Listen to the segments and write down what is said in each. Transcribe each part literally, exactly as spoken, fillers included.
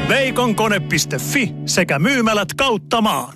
Veikkokone piste fi sekä myymälät kautta maan.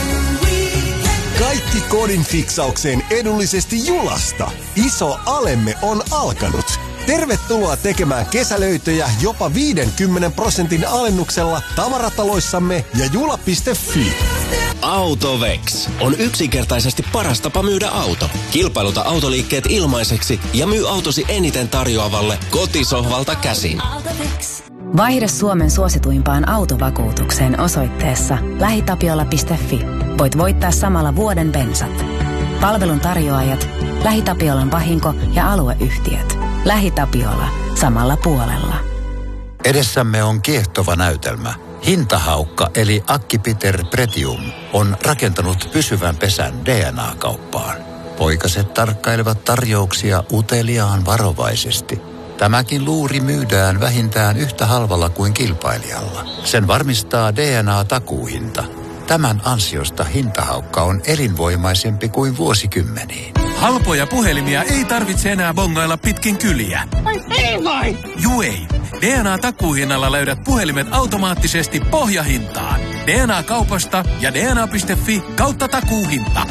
Kaikki kodin fiksaukseen edullisesti Julasta. Iso alemme on alkanut. Tervetuloa tekemään kesälöitöjä jopa viidenkymmenen prosentin alennuksella tavarataloissamme ja jula piste fi. Autovex on yksinkertaisesti paras tapa myydä auto. Kilpailuta autoliikkeet ilmaiseksi ja myy autosi eniten tarjoavalle kotisohvalta käsin. Vaihda Suomen suosituimpaan autovakuutukseen osoitteessa lähitapiola piste fi. Voit voittaa samalla vuoden bensat. Palvelun tarjoajat, LähiTapiolan vahinko- ja alueyhtiöt. LähiTapiola. Samalla puolella. Edessämme on kiehtova näytelmä. Hintahaukka eli Acquipiter Pretium on rakentanut pysyvän pesän D N A-kauppaan. Poikaset tarkkailevat tarjouksia uteliaan varovaisesti. Tämäkin luuri myydään vähintään yhtä halvalla kuin kilpailijalla. Sen varmistaa D N A-takuuhinta. Tämän ansiosta hintahaukka on elinvoimaisempi kuin vuosikymmeniin. Halpoja puhelimia ei tarvitse enää bongailla pitkin kyliä. Ai ei vai? Juu ei. D N A-takuuhinnalla löydät puhelimet automaattisesti pohjahintaan. D N A-kaupasta ja D N A piste fi kautta takuuhinta.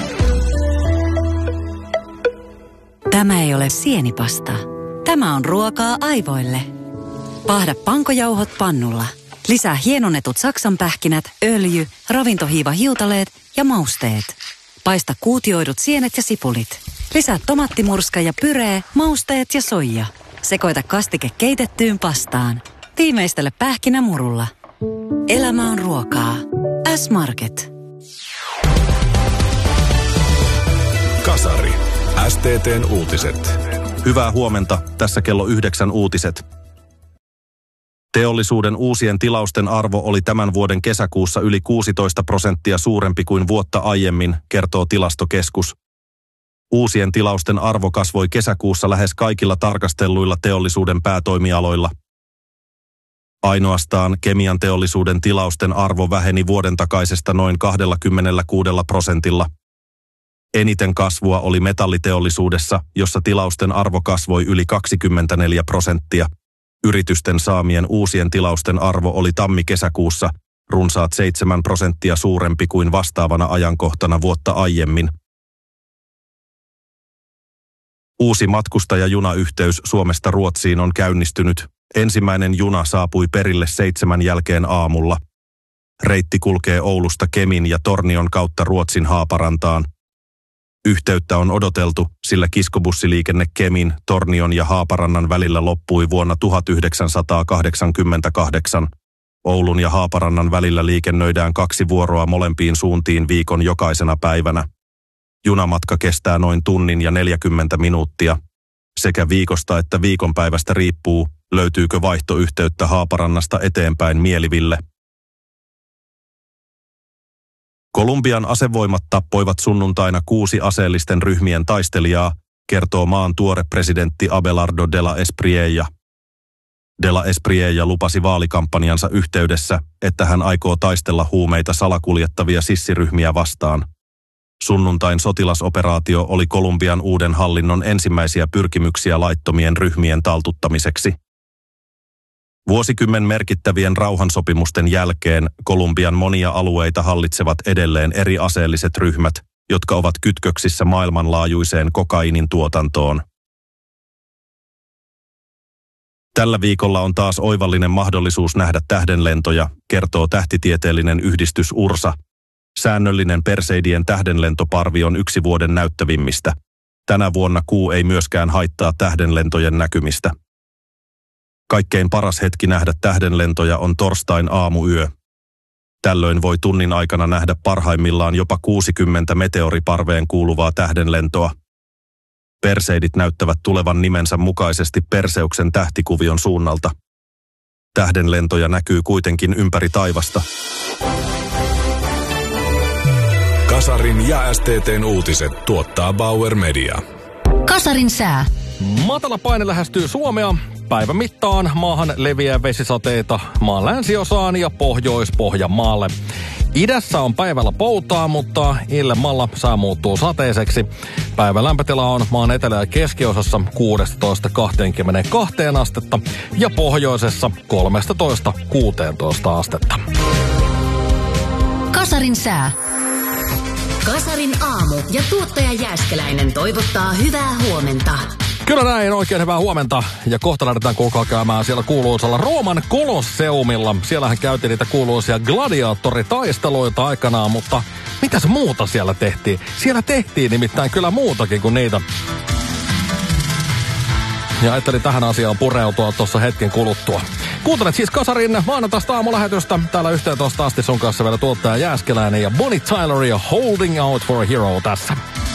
Tämä ei ole sienipasta. Tämä on ruokaa aivoille. Paahda pankojauhot pannulla. Lisää hienonnetut saksanpähkinät, öljy, ravintohiiva hiutaleet ja mausteet. Paista kuutioidut sienet ja sipulit. Lisää tomattimurska ja pyree, mausteet ja soija. Sekoita kastike keitettyyn pastaan. Tiimeistele pähkinämurulla. Elämä on ruokaa. S-Market. Kasari. S T T:n uutiset. Hyvää huomenta. Tässä kello yhdeksän uutiset. Teollisuuden uusien tilausten arvo oli tämän vuoden kesäkuussa yli kuusitoista prosenttia suurempi kuin vuotta aiemmin, kertoo Tilastokeskus. Uusien tilausten arvo kasvoi kesäkuussa lähes kaikilla tarkastelluilla teollisuuden päätoimialoilla. Ainoastaan kemian teollisuuden tilausten arvo väheni vuoden takaisesta noin kaksikymmentäkuusi prosentilla. Eniten kasvua oli metalliteollisuudessa, jossa tilausten arvo kasvoi yli kaksikymmentäneljä prosenttia. Yritysten saamien uusien tilausten arvo oli tammi-kesäkuussa runsaat seitsemän prosenttia suurempi kuin vastaavana ajankohtana vuotta aiemmin. Uusi matkustajajunayhteys Suomesta Ruotsiin on käynnistynyt. Ensimmäinen juna saapui perille seitsemän jälkeen aamulla. Reitti kulkee Oulusta Kemin ja Tornion kautta Ruotsin Haaparantaan. Yhteyttä on odoteltu, sillä kiskobussiliikenne Kemin, Tornion ja Haaparannan välillä loppui vuonna tuhatyhdeksänsataakahdeksankymmentäkahdeksan. Oulun ja Haaparannan välillä liikennöidään kaksi vuoroa molempiin suuntiin viikon jokaisena päivänä. Junamatka kestää noin tunnin ja neljäkymmentä minuuttia. Sekä viikosta että viikonpäivästä riippuu, löytyykö vaihtoyhteyttä Haaparannasta eteenpäin Mieliville. Kolumbian asevoimat tappoivat sunnuntaina kuusi aseellisten ryhmien taistelijaa, kertoo maan tuore presidentti Abelardo de la Espriella. De la Espriella lupasi vaalikampanjansa yhteydessä, että hän aikoo taistella huumeita salakuljettavia sissiryhmiä vastaan. Sunnuntain sotilasoperaatio oli Kolumbian uuden hallinnon ensimmäisiä pyrkimyksiä laittomien ryhmien taltuttamiseksi. Vuosikymmen merkittävien rauhansopimusten jälkeen Kolumbian monia alueita hallitsevat edelleen eri aseelliset ryhmät, jotka ovat kytköksissä maailmanlaajuiseen kokainin tuotantoon. Tällä viikolla on taas oivallinen mahdollisuus nähdä tähdenlentoja, kertoo tähtitieteellinen yhdistys Ursa. Säännöllinen Perseidien tähdenlentoparvi on yksi vuoden näyttävimmistä. Tänä vuonna kuu ei myöskään haittaa tähdenlentojen näkymistä. Kaikkein paras hetki nähdä tähdenlentoja on torstain aamuyö. Tällöin voi tunnin aikana nähdä parhaimmillaan jopa kuusikymmentä meteoriparveen kuuluvaa tähdenlentoa. Perseidit näyttävät tulevan nimensä mukaisesti Perseuksen tähtikuvion suunnalta. Tähdenlentoja näkyy kuitenkin ympäri taivasta. Kasarin ja S T T:n uutiset tuottaa Bauer Media. Kasarin sää. Matala paine lähestyy Suomea. päivän mittaan maahan leviää vesisateita maan länsiosaan ja Pohjois-Pohjanmaalle. Idässä on päivällä poutaa, mutta illemmalla sää muuttuu sateiseksi. Päivän lämpötila on maan etelä- ja keskiosassa kuusitoista kaksikymmentäkaksi astetta ja pohjoisessa kolmetoista kuusitoista astetta. Kasarin sää. Kasarin aamu ja tuottaja Jääskeläinen toivottaa hyvää huomenta. Kyllä näin, oikein hyvää huomenta. Ja kohta lähdetään kuulkaa käymään siellä kuuluisalla Rooman Kolosseumilla. Siellähän käytiin niitä kuuluisia gladiaattoritaisteluita aikanaan, mutta mitäs muuta siellä tehtiin? Siellä tehtiin nimittäin kyllä muutakin kuin niitä. Ja ajattelin tähän asiaan pureutua tuossa hetken kuluttua. Kuuntelet siis Kasarin maanantaista aamulähetystä. Täällä yhteentoista asti sun kanssa vielä tuottaja Jääskeläinen ja Bonnie Tyler ja Holding Out for a Hero tässä.